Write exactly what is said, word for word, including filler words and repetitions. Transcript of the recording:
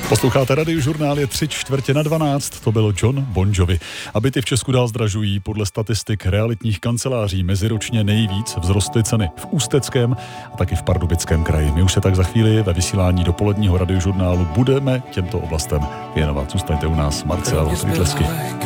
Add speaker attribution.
Speaker 1: Posloucháte Radiožurnál, je tři čtvrtě na dvanáct, to byl John Bon Jovi. A byty v Česku dál zdražují. Podle statistik realitních kanceláří meziročně nejvíc vzrostly ceny v Ústeckém a taky v Pardubickém kraji. My už se tak za chvíli ve vysílání dopoledního Radiožurnálu budeme těmto oblastem věnovat. Zůstaňte u nás, Marcel Vítresky.